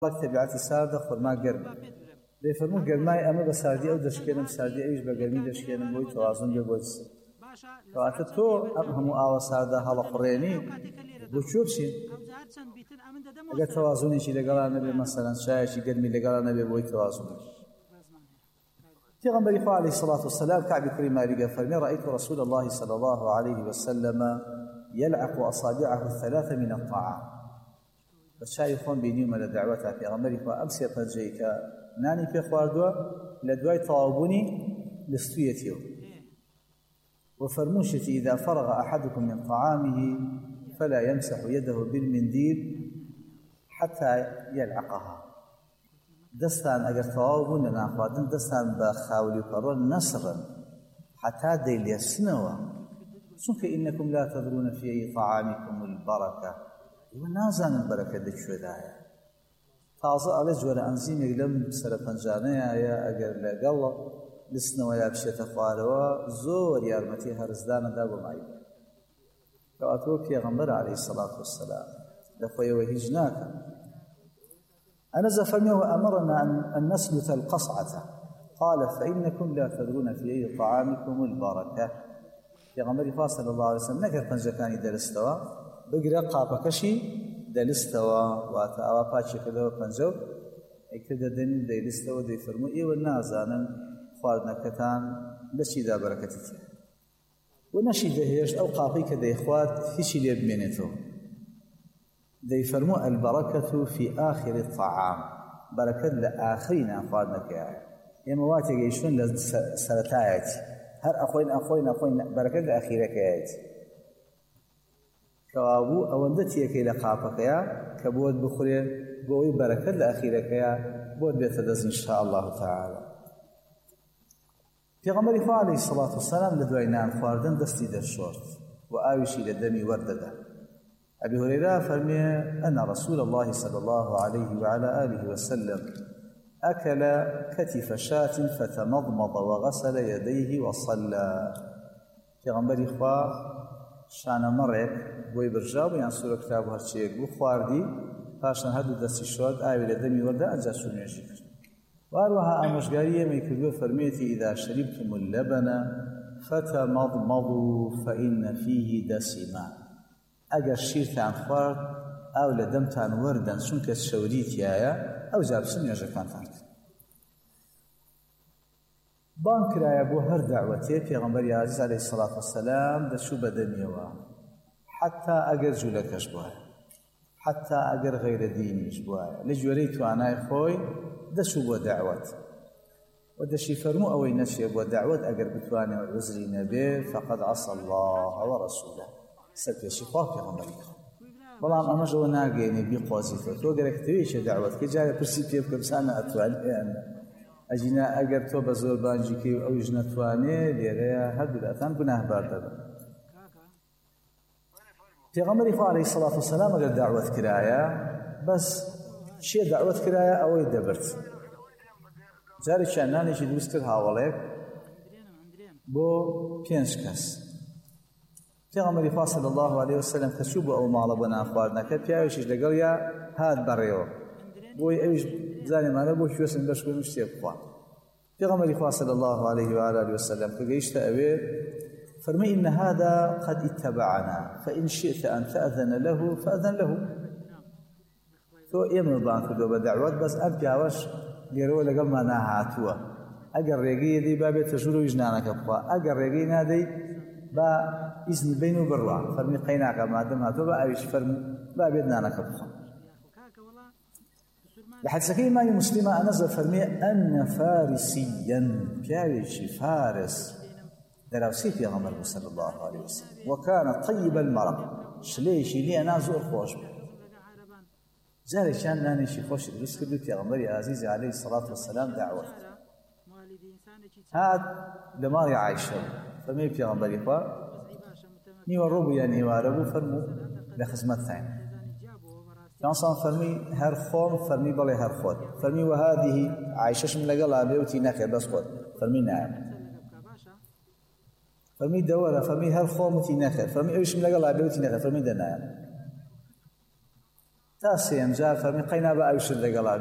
تبعاتي ساردة خرما قرم لي فرمو قرماي أما بساردي أو دشكينم ساردي أيش بقرمي دشكينم بوي توازن ببويس فأتا تو همو آوا ساردة هلا قريني بوشوب شي اگر توازني شي لقالا نبي مثلا شاي شي قرمي لقالا نبي بوي توازن پیغمبر عليه الصلاة والسلام كعب كريم مالك فرمي رأيت رسول الله صلى الله عليه وسلم يلعق أصابعه الثلاثة من الطعام بشاي خون بينيوم لدعوتها پیغمبر أمسي طنجيك ناني في خواردوا لدواي طوابوني لستويتيو وفرموشتي إذا فرغ أحدكم من طعامه فلا يمسح يده بالمنديل حتى يلعقها دستان اگر تواو بوون ناخواردن دستان بە خاولی و پەڕۆ نەسڕن حتا دەیلێسنەوە چونکە ئینەکم لا تدرون في أي طعامكم البركة ئێوە نازانن بەرەکە لەکوێدایە تازە ئەڵێ جۆرە ئەنزیمێک لەم سەرە پەنجانەیە ئەگەر لەگەڵ لستنەوە یا بشێتە خوارەوە زۆر یارمەتی هەرزدانەدا بۆ مای کەواتەوە پێغەمبەر عەلەیهی الصلاة والسلام لە خۆیەوە هیچ ناکە أنس فرمي وأمرنا أن نسلت القصعة قال فإنكم لا تدرون في أي طعامكم البركة في غمر صلى الله عليه وسلم نكر پنجكاني دلستوا بقرأ قابكشي دلستوا واتعوا پاچه كده وپنجو اكده دن دلستوا دي فرمو ايوه نازانا خواردنكتان لشي دا بركتك ونشي دهيش أو قابي كده إخوات هشي ليب منتو دي فرمو البركة في آخر الطعام بركة لآخرين أخوانك يا مواتي يشون لسرتايات هر أخوين بركة لآخرك كوابو أوندتي كي لقابك يا كبود بخوري بوي بركة لآخرك يا بود بيتدز إن شاء الله تعالى في غمر عليه الصلاة والسلام لدوينان خواردن دستي در شورت وآوشي لدمي وردده أبي هريرة فرمي أن رسول الله صلى الله عليه وعلى آله وسلم أكل كتف شاة فتمضمض وغسل يديه وصلى في غنبري إخوة شان مرق بوي برجاب يعني سورة كتاب هرشيك بخواردي فاشن هدو دستي شود آوي لدمي ورده أجا سوني شكر وأروها أمشقارية ميكدو فرميتي إذا شربتم اللبن فتمضمضوا فإن فيه دسما اگر شیرتان خوارد او لدمتان وردن چونکە شەوریتیایە ئەو جا بچن نوێژەکانتان کرد بان کرایە بۆ هەر داوەتێ پێغەمبەری عەزیز عەلەیهی الصلاة والسلام دەچوو بەدەمیەوە حتا ئەگەر جوولەکەش بووایە حتا ئەگەر غەیرە دینیش بووایە لە گوێرەی توانای خۆی دەچوو بۆ داوەت و دەشی فەرموو ئەوەی نەچێ بۆ داوەت ئەگەر بتوانێت عوزری نەبێ فقد عصى الله ورسوله سەرپێشی خوا پێغەمبەری خوا بەڵام ئەمەشەوە ناگەێنێ بیقۆزیتەوە تۆ گەرەکتەوەیشە داوەتکە جارە پرسی پێ بکە بسانە ئەتوانێن ئەجینا ئەگەر تۆ بە زۆر بانجیکەی و ئەویش نەتوانێ لێرەیە هەردوولاتان گوناهبار دەبن پێغەمبەری خوا عەلەیهی الصلاة والسلام ئەگەر داوەت کرایە بەس چێ داوەت کرایە ئەوەی دەبرد جارێکیان نانێکی دروست کرد هاوڵێک بۆ 5 کەس پیغمبر خدا صلی الله علیه و سلم کەچوو بۆ ئەو ماڵە بۆ نانخواردنەکە پیاوێکیش لەگەڵ یا هات بەڕێوە بۆی ئەویش زانێمانە بۆ کوێسن بەش بۆ شتێک بخوا پیغمبر خدا صلی الله علیه و آله و سلم کە گەیشتە ئەوێ فرمي إن هذا قد اتبعنا فإن شئت أن تأذن له فأذن له تو ئێمە بان کردو بە دعوت بەس ئەم پیاوەش لێرەوە لەگەڵمان ناهاتووە ئەگەر ڕێگەی دەی با بێتە ژوور و ژنانەکە بخوا ئەگەر ڕێگەی نادەی با ئیزنی بین و بڕوا فەرمی قەیناکە مادەم هاتووە بە ئەویش فەرمی با بێت نانەکە بخوا لە حەدیثەکەی ئیمامی موسلیمە ئەنەس فەرمی ئەنە فارسیەن پیاوێکی فارس دراوسی پێغەمبەر بوو صلی الله علیه وسلم وكان طيب المرق شلەیەکی لێنا زۆر خۆش بوو جارێکیان نانێکی خۆشی دروست کرد و پێغەمبەری عەزیز عەلەیهی الصلاة والسلام دعوت هات لە ماڵی عایشە فەرمی پێغەمبەری خوا نیوەڕۆ بوو یان ئێوارە بوو فەرموو لە خزمەتتان پیانسان فەرمی هەر خۆم فەرمی بەڵێ هەر خۆت فەرمی وهادیه عایشەشم لەگەڵا بێ وتی نەخێر بەس خۆت فەرمی نایە فەرمی دەوەرە فەرمی هەر خۆم وتی نەخێر فەرمی ئەویشم لەگەڵا بێ وتی نەخێر فەرمی دەنایە تاسي امجار فمن قينا بأيش اللي قال